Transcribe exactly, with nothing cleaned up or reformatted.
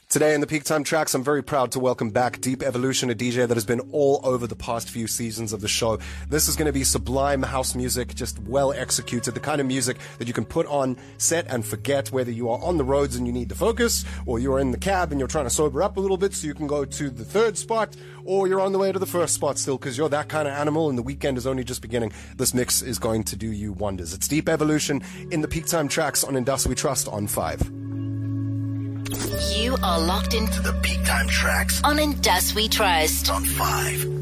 Today in the Peak Time Tracks, I'm very proud to welcome back Deep Evolution, a D J that has been all over the past few seasons of the show. This is going to be sublime house music, just well executed, the kind of music that you can put on, set and forget, whether you are on the roads and you need to focus, or you're in the cab and you're trying to sober up a little bit so you can go to the third spot, or you're on the way to the first spot still because you're that kind of animal and the weekend is only just beginning. This mix is going to do you wonders. It's Deep Evolution in the Peak Time Tracks on In Dust We Trust on five. You are locked into the Peak Time Tracks on In Dust We Trust on five.